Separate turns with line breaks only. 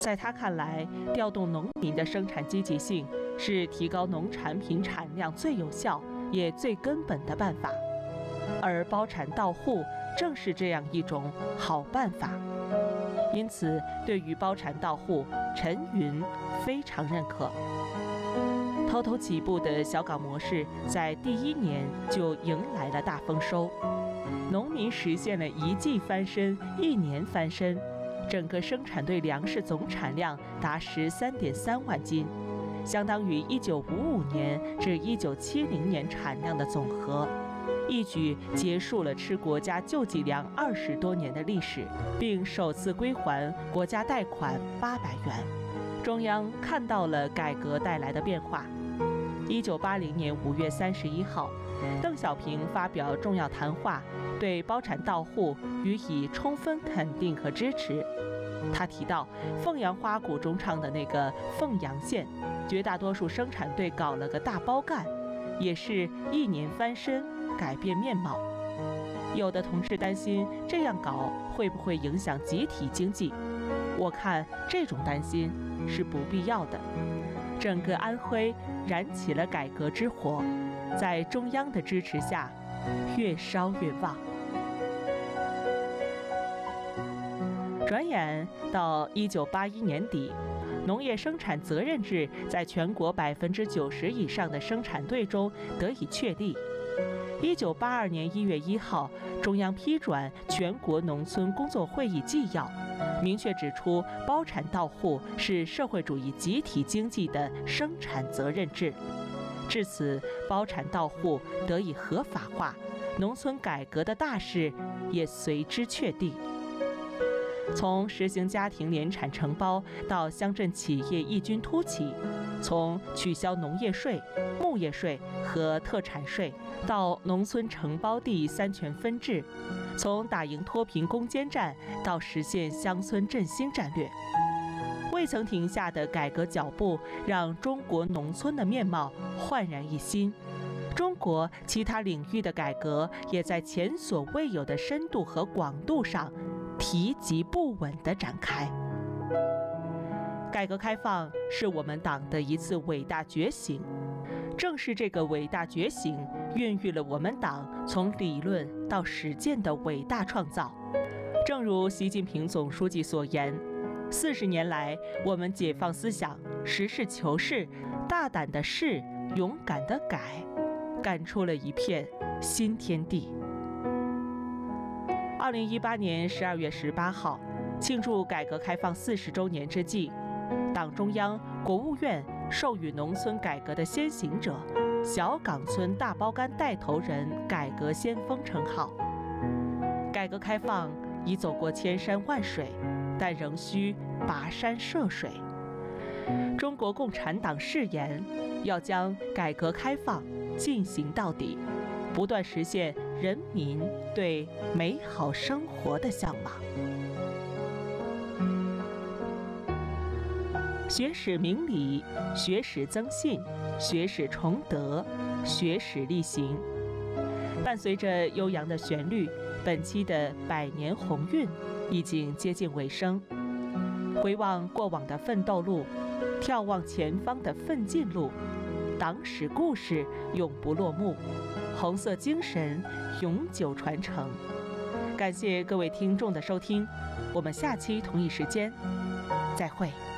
在他看来，调动农民的生产积极性是提高农产品产量最有效也最根本的办法，而包产到户正是这样一种好办法。因此，对于包产到户，陈云非常认可。偷偷起步的小岗模式在第1年就迎来了大丰收，农民实现了1季翻身、1年翻身，整个生产队粮食总产量达13.3万斤，相当于1955年至1970年产量的总和，一举结束了吃国家救济粮20多年的历史，并首次归还国家贷款800元。中央看到了改革带来的变化。1980年5月31号，邓小平发表重要谈话，对包产到户予以充分肯定和支持。他提到，凤阳花鼓中唱的那个凤阳县，绝大多数生产队搞了个大包干，也是1年翻身，改变面貌。有的同志担心这样搞会不会影响集体经济，我看这种担心是不必要的。整个安徽燃起了改革之火，在中央的支持下，越烧越旺。转眼到1981年底，农业生产责任制在全国90%以上的生产队中得以确立。1982年1月1号，中央批转《全国农村工作会议纪要》，明确指出包产到户是社会主义集体经济的生产责任制。至此，包产到户得以合法化，农村改革的大势也随之确定。从实行家庭联产承包到乡镇企业异军突起，从取消农业税、牧业税和特产税到农村承包地3权分治，从打赢脱贫攻坚战到实现乡村振兴战略，未曾停下的改革脚步让中国农村的面貌焕然一新。中国其他领域的改革也在前所未有的深度和广度上提及不稳地展开。改革开放是我们党的一次伟大觉醒，正是这个伟大觉醒孕育了我们党从理论到实践的伟大创造。正如习近平总书记所言，40年来，我们解放思想，实事求是，大胆的试，勇敢的改，干出了一片新天地。2018年12月18号，庆祝改革开放40周年之际，党中央、国务院授予农村改革的先行者、小岗村大包干带头人改革先锋称号。改革开放已走过千山万水，但仍需跋山涉水。中国共产党誓言要将改革开放进行到底，不断实现人民对美好生活的向往。学史明理，学史增信，学史崇德，学史力行。伴随着悠扬的旋律，本期的百年鸿运已经接近尾声。回望过往的奋斗路，眺望前方的奋进路，党史故事永不落幕，红色精神永久传承。感谢各位听众的收听，我们下期同一时间再会。